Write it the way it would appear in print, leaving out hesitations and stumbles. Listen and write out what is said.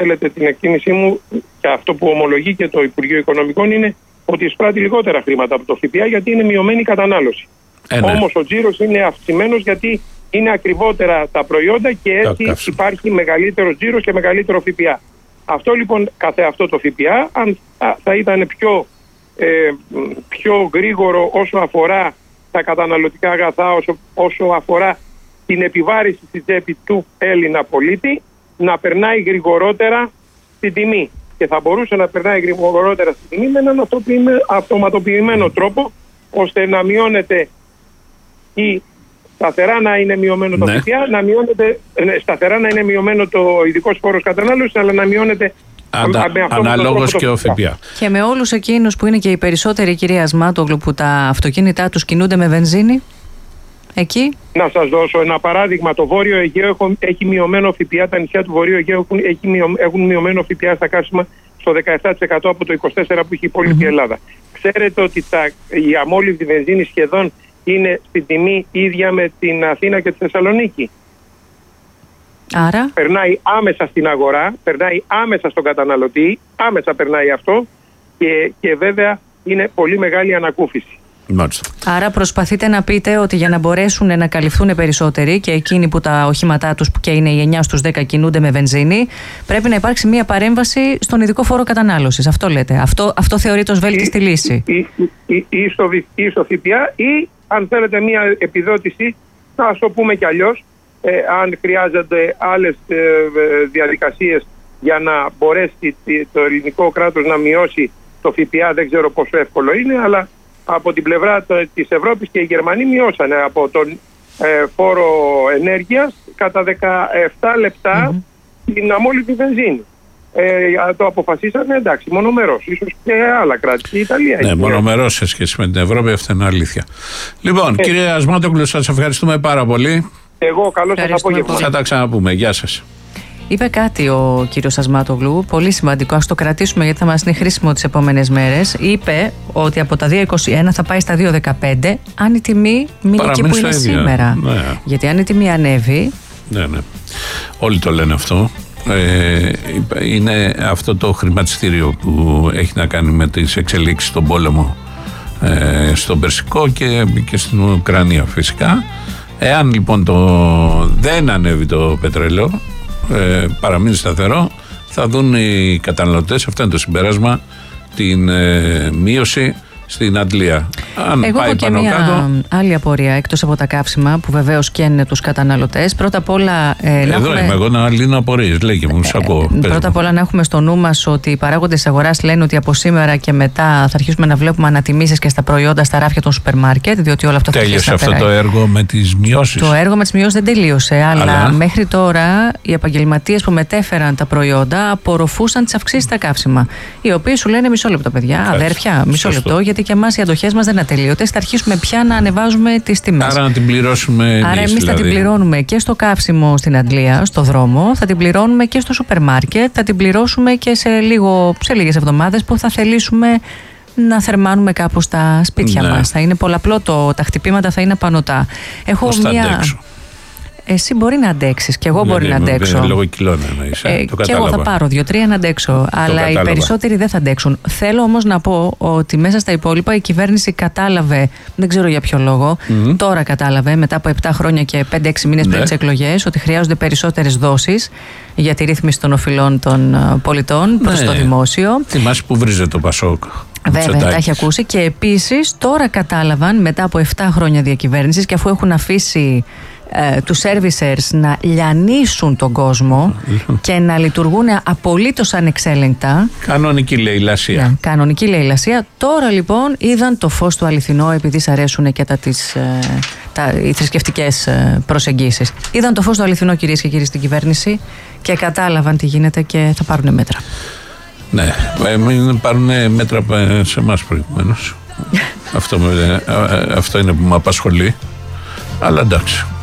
θέλετε την εκτίμησή μου, και αυτό που ομολογεί και το Υπουργείο Οικονομικών, είναι ότι εισπράττει λιγότερα χρήματα από το ΦΠΑ γιατί είναι μειωμένη η κατανάλωση. Ναι. Όμως ο τζίρος είναι αυξημένος γιατί είναι ακριβότερα τα προϊόντα και έτσι υπάρχει μεγαλύτερο τζίρος και μεγαλύτερο ΦΠΑ. Αυτό λοιπόν, καθεαυτό το ΦΠΑ, αν θα ήταν πιο γρήγορο όσο αφορά τα καταναλωτικά αγαθά, όσο αφορά την επιβάρηση στη τσέπη του Έλληνα πολίτη, να περνάει γρηγορότερα στην τιμή. Και θα μπορούσε να περνάει γρηγορότερα στην τιμή με έναν αυτοματοποιημένο τρόπο, ώστε να μειώνεται ή σταθερά να είναι μειωμένο το ΦΠΑ, σταθερά να είναι μειωμένο το ειδικός φόρος κατανάλωσης, αλλά να μειώνεται αναλόγως και ο ΦΠΑ. Και με όλους εκείνους που είναι και οι περισσότεροι, κυρία Ασμάτογλου, που τα αυτοκίνητά τους κινούνται με βενζίνη, εκεί. Να σας δώσω ένα παράδειγμα. Το Βόρειο Αιγαίο έχει μειωμένο ΦΠΑ, τα νησιά του Βορείου Αιγαίου έχουν μειωμένο ΦΠΑ στα καύσιμα στο 17% από το 24% που έχει η υπόλοιπη Ελλάδα. Ξέρετε ότι η αμόλυβδη βενζίνη σχεδόν είναι στην τιμή ίδια με την Αθήνα και τη Θεσσαλονίκη. Άρα περνάει άμεσα στην αγορά, περνάει άμεσα στον καταναλωτή, άμεσα περνάει αυτό και βέβαια είναι πολύ μεγάλη ανακούφιση. Άρα προσπαθείτε να πείτε ότι για να μπορέσουν να καλυφθούν περισσότεροι και εκείνοι που τα οχήματά τους, και είναι οι 9 στους 10, κινούνται με βενζίνη, πρέπει να υπάρξει μια παρέμβαση στον ειδικό φόρο κατανάλωσης. Αυτό λέτε. Αυτό θεωρείται ως βέλτιστη λύση. Ή στο ΦΠΑ, ή αν θέλετε μια επιδότηση, να το πούμε κι αλλιώς, αν χρειάζονται άλλες διαδικασίες για να μπορέσει το ελληνικό κράτος να μειώσει το ΦΠΑ, δεν ξέρω πόσο εύκολο είναι, αλλά από την πλευρά της Ευρώπης και οι Γερμανοί μειώσανε από τον φόρο ενέργειας κατά 17 λεπτά την αμόλυβδη βενζίνη. Το αποφασίσανε, εντάξει, μονομερός, ίσως και άλλα κράτη, και η Ιταλία. Ναι, μονομερός σε σχέση με την Ευρώπη, αυτό είναι αλήθεια. Λοιπόν, κύριε Ασμάτογλου, σας ευχαριστούμε πάρα πολύ. Εγώ, καλό σας απόγευμα. Θα τα ξαναπούμε. Γεια σας. Είπε κάτι ο κύριος Ασμάτογλου, πολύ σημαντικό, ας το κρατήσουμε γιατί θα μας είναι χρήσιμο τις επόμενες μέρες. Είπε ότι από τα 2,21 θα πάει στα 2,15 αν η τιμή μείνει εκεί που είναι σήμερα. Ναι. Γιατί αν η τιμή ανέβει... Ναι. Όλοι το λένε αυτό. Είναι αυτό το χρηματιστήριο που έχει να κάνει με τις εξελίξεις στον πόλεμο στον Περσικό και στην Ουκρανία φυσικά. Εάν λοιπόν δεν ανέβει το πετρέλαιο, παραμείνει σταθερό, θα δουν οι καταναλωτές, αυτό είναι το συμπέρασμα, την μείωση στην αντλία. Αν εγώ έχω και μια άλλη απορία εκτός από τα καύσιμα που βεβαίως καίνε τους καταναλωτές. Πρώτα απ' όλα εδώ είμαι εγώ να λύνω απορίες, λέγε μου, σ' ακούω. Πρώτα απ' όλα να έχουμε στο νου μας ότι οι παράγοντες της αγοράς λένε ότι από σήμερα και μετά θα αρχίσουμε να βλέπουμε ανατιμήσεις και στα προϊόντα στα ράφια των σούπερ μάρκετ, διότι όλο αυτό θα αρχίσει να περάσει. Αυτό το έργο με τις μειώσεις. Το έργο με τις μειώσεις δεν τελείωσε, αλλά μέχρι τώρα οι επαγγελματίες που μετέφεραν τα προϊόντα απορροφούσαν τις αυξήσεις στα καύσιμα. Οι οποίοι σου λένε μισό λεπτό, παιδιά, αδέρφια, μισό λεπτό, γιατί και εμάς οι αντοχές μας δεν είναι ατελείωτες. Θα αρχίσουμε πια να ανεβάζουμε τις τιμές. Άρα να την πληρώσουμε εμείς. Άρα εμείς θα την πληρώνουμε και στο καύσιμο στην αντλία, στο δρόμο, θα την πληρώνουμε και στο σούπερ μάρκετ, θα την πληρώσουμε και σε λίγες εβδομάδες που θα θελήσουμε να θερμάνουμε κάπως τα σπίτια μας. Θα είναι πολλαπλό τα χτυπήματα θα είναι απανωτά. Πώς θα αντέξω? Εσύ μπορεί να αντέξεις και εγώ μπορεί να αντέξω. Λόγω κιλών εννοείς. Και εγώ θα πάρω 2-3 να αντέξω. Αλλά οι περισσότεροι δεν θα αντέξουν. Θέλω όμως να πω ότι μέσα στα υπόλοιπα η κυβέρνηση κατάλαβε, δεν ξέρω για ποιο λόγο, τώρα κατάλαβε μετά από 7 χρόνια και 5-6 μήνες πριν τις εκλογές, ότι χρειάζονται περισσότερες δόσεις για τη ρύθμιση των οφειλών των πολιτών προς το δημόσιο. Θυμάσαι που βρίζε το Πασόκ. Βέβαια, τα έχει ακούσει. Και επίσης τώρα κατάλαβαν μετά από 7 χρόνια διακυβέρνησης και αφού έχουν αφήσει τους servicers να λιανίσουν τον κόσμο και να λειτουργούν απολύτως ανεξέλεγκτα. Κανονική λαιλασία. Ναι, κανονική λαιλασία. Τώρα λοιπόν είδαν το φως του αληθινό, επειδή σ' αρέσουν και οι θρησκευτικές προσεγγίσεις. Είδαν το φως του αληθινό, κυρίες και κύριοι, στην κυβέρνηση και κατάλαβαν τι γίνεται και θα πάρουν μέτρα. Ναι, μην πάρουν μέτρα σε εμάς προηγουμένως. Αυτό είναι που με απασχολεί. Αλλά εντάξει.